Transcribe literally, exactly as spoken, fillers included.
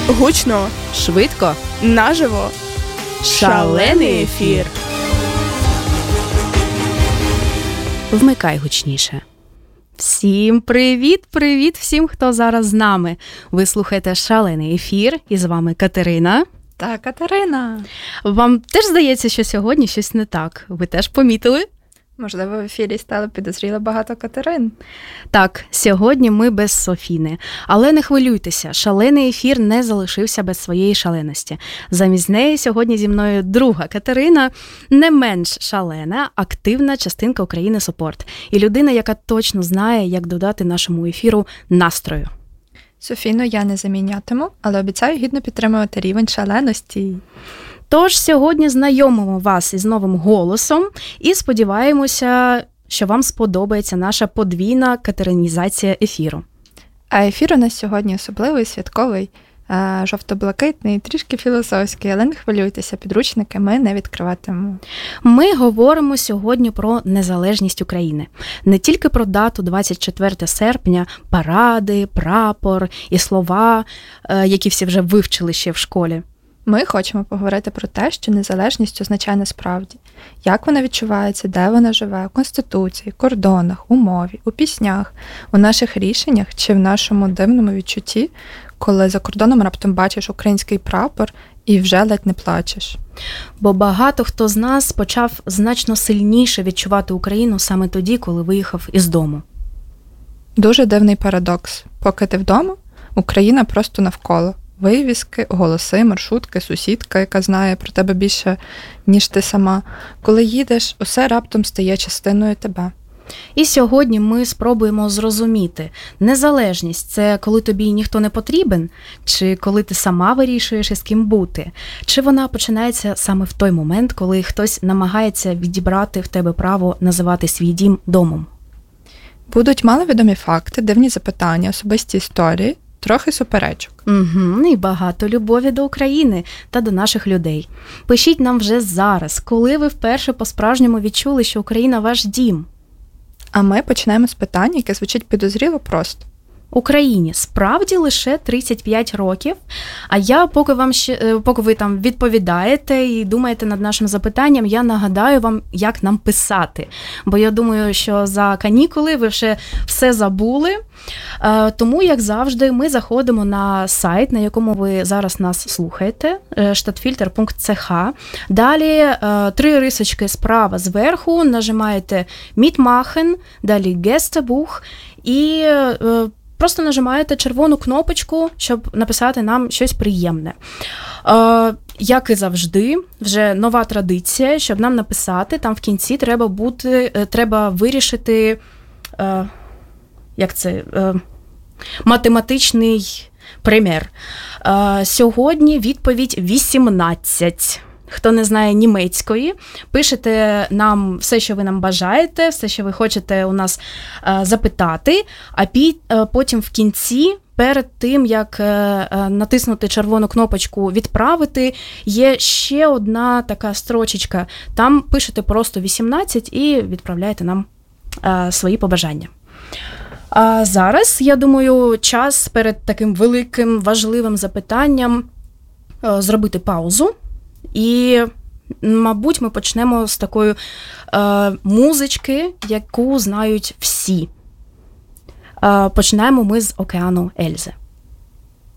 Гучно, швидко, наживо, шалений ефір. Вмикай гучніше. Всім привіт-привіт всім, хто зараз з нами. Ви слухаєте «Шалений ефір» і з вами Катерина. Та Катерина. Вам теж здається, що сьогодні щось не так? Ви теж помітили? Можливо, в ефірі стало підозріло багато Катерин. Так, сьогодні ми без Софіни. Але не хвилюйтеся, шалений ефір не залишився без своєї шаленості. Замість неї сьогодні зі мною друга Катерина, не менш шалена, активна частинка України Супорт. І людина, яка точно знає, як додати нашому ефіру настрою. Софіну я не замінятиму, але обіцяю гідно підтримувати рівень шаленості. Тож сьогодні знайомимо вас із новим голосом і сподіваємося, що вам сподобається наша подвійна катеринізація ефіру. А ефір у нас сьогодні особливий, святковий, жовто-блакитний, трішки філософський, але не хвилюйтеся, підручники ми не відкриватимемо. Ми говоримо сьогодні про незалежність України. Не тільки про дату двадцять четверте серпня, паради, прапор і слова, які всі вже вивчили ще в школі. Ми хочемо поговорити про те, що незалежність означає насправді. Як вона відчувається, де вона живе, у Конституції, кордонах, у мові, у піснях, у наших рішеннях чи в нашому дивному відчутті, коли за кордоном раптом бачиш український прапор і вже ледь не плачеш. Бо багато хто з нас почав значно сильніше відчувати Україну саме тоді, коли виїхав із дому. Дуже дивний парадокс. Поки ти вдома, Україна просто навколо. Вивіски, голоси, маршрутки, сусідка, яка знає про тебе більше, ніж ти сама. Коли їдеш, усе раптом стає частиною тебе. І сьогодні ми спробуємо зрозуміти, незалежність – це коли тобі ніхто не потрібен, чи коли ти сама вирішуєш, із ким бути, чи вона починається саме в той момент, коли хтось намагається відібрати в тебе право називати свій дім домом. Будуть маловідомі факти, дивні запитання, особисті історії, трохи суперечок. Угу, і багато любові до України та до наших людей. Пишіть нам вже зараз, коли ви вперше по-справжньому відчули, що Україна – ваш дім. А ми почнемо з питання, яке звучить підозріло просто. Україні справді лише тридцять п'ять років, а я, поки вам ще, поки ви там відповідаєте і думаєте над нашим запитанням, я нагадаю вам, як нам писати. Бо я думаю, що за канікули ви вже все забули. Тому, як завжди, ми заходимо на сайт, на якому ви зараз нас слухаєте, штатфільтр крапка це ха. Далі три рисочки справа зверху, нажимаєте «Mitmachen», далі «Gästebuch» і просто нажимаєте червону кнопочку, щоб написати нам щось приємне. Е, як і завжди, вже нова традиція, щоб нам написати, там в кінці треба бути, треба вирішити, е, як це, е, математичний примір. Е, сьогодні відповідь вісімнадцять. Хто не знає німецької, пишете нам все, що ви нам бажаєте, все, що ви хочете у нас е, запитати, а пі, е, потім в кінці, перед тим, як е, натиснути червону кнопочку «Відправити», є ще одна така строчечка. Там пишете просто вісімнадцять і відправляєте нам е, свої побажання. А зараз, я думаю, час перед таким великим, важливим запитанням е, зробити паузу. І, мабуть, ми почнемо з такої е, музички, яку знають всі. Е, починаємо ми з «Океану Ельзи».